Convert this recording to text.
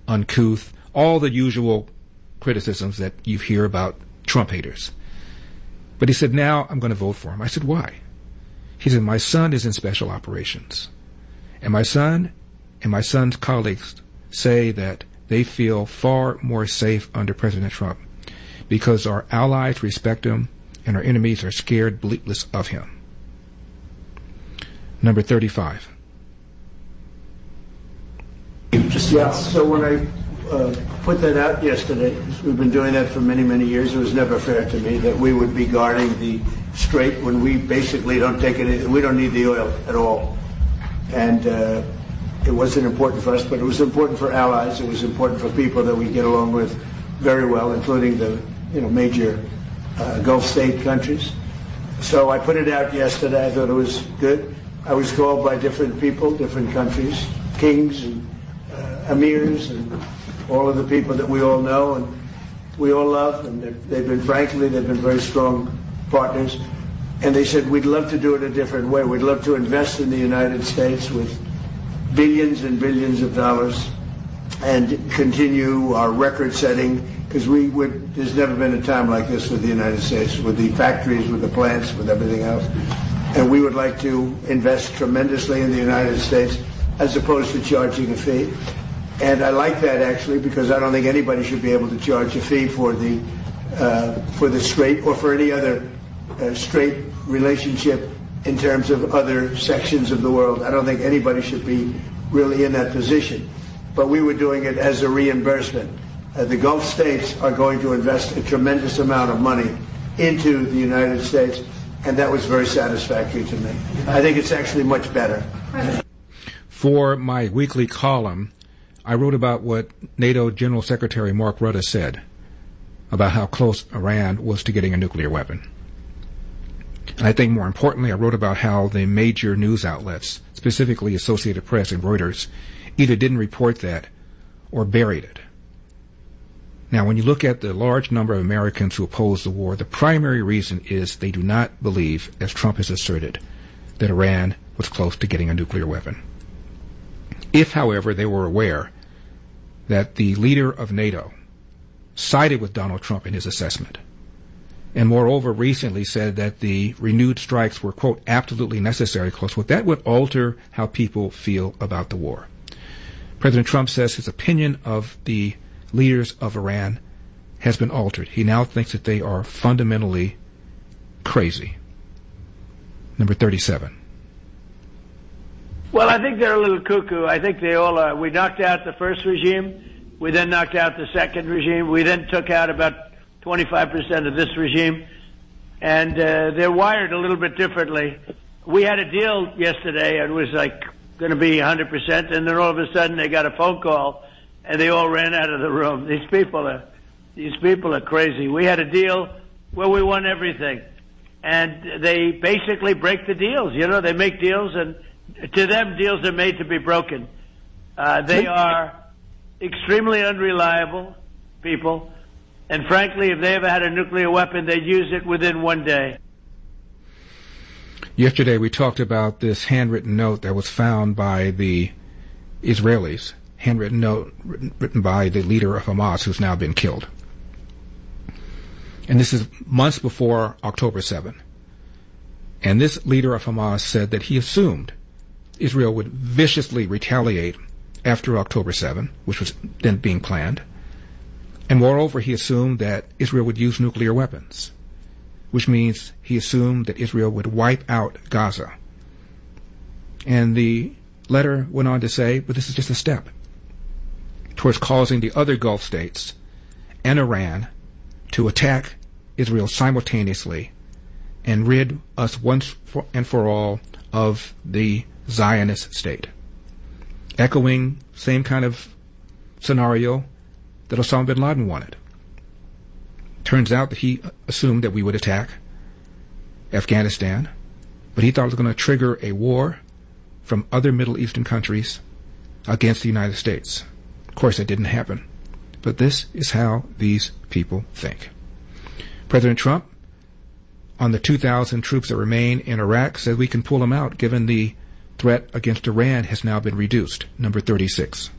uncouth, all the usual criticisms that you hear about Trump haters. But he said, now I'm going to vote for him. I said, why? He said, my son is in special operations. And my son and my son's colleagues say that they feel far more safe under President Trump because our allies respect him and our enemies are scared bleatless of him. Number 35. Yeah, so when I put that out yesterday, we've been doing that for many, many years. It was never fair to me that we would be guarding the strait when we basically don't take it. We don't need the oil at all. And it wasn't important for us, but it was important for allies. It was important for people that we get along with very well, including the major Gulf state countries. So I put it out yesterday. I thought it was good. I was called by different people, different countries, kings and emirs and all of the people that we all know and we all love. And they've been very strong partners. And they said, we'd love to do it a different way. We'd love to invest in the United States with billions and billions of dollars and continue our record setting, because there's never been a time like this with the United States, with the factories, with the plants, with everything else. And we would like to invest tremendously in the United States as opposed to charging a fee. And I like that, actually, because I don't think anybody should be able to charge a fee for the strait or for any other straight relationship in terms of other sections of the world. I don't think anybody should be really in that position. But we were doing it as a reimbursement. The Gulf states are going to invest a tremendous amount of money into the United States, and that was very satisfactory to me. I think it's actually much better. For my weekly column, I wrote about what NATO General Secretary Mark Rutte said about how close Iran was to getting a nuclear weapon. And I think more importantly, I wrote about how the major news outlets, specifically Associated Press and Reuters, either didn't report that or buried it. Now, when you look at the large number of Americans who oppose the war, the primary reason is they do not believe, as Trump has asserted, that Iran was close to getting a nuclear weapon. If, however, they were aware that the leader of NATO sided with Donald Trump in his assessment, and moreover recently said that the renewed strikes were, quote, absolutely necessary, close quote, that would alter how people feel about the war. President Trump says his opinion of the leaders of Iran has been altered. He now thinks that they are fundamentally crazy. Number 37. Well, I think they're a little cuckoo. I think they all are. We knocked out the first regime. We then knocked out the second regime. We then took out about 25% of this regime. And they're wired a little bit differently. We had a deal yesterday and it was like going to be 100%. And then all of a sudden they got a phone call and they all ran out of the room. These people are crazy. We had a deal where we won everything. And they basically break the deals. They make deals and to them, deals are made to be broken. They are extremely unreliable people, and frankly, if they ever had a nuclear weapon, they'd use it within one day. Yesterday, we talked about this handwritten note that was found by the Israelis, handwritten note written by the leader of Hamas, who's now been killed. And this is months before October 7. And this leader of Hamas said that he assumed Israel would viciously retaliate after October 7, which was then being planned. And moreover, he assumed that Israel would use nuclear weapons, which means he assumed that Israel would wipe out Gaza. And the letter went on to say, but this is just a step towards causing the other Gulf states and Iran to attack Israel simultaneously and rid us once and for all of the Zionist state, echoing same kind of scenario that Osama bin Laden wanted. Turns out that he assumed that we would attack Afghanistan, but he thought it was going to trigger a war from other Middle Eastern countries against the United States. Of course, that didn't happen, but this is how these people think. President Trump, on the 2,000 troops that remain in Iraq, said we can pull them out given the threat against Iran has now been reduced. Number 36.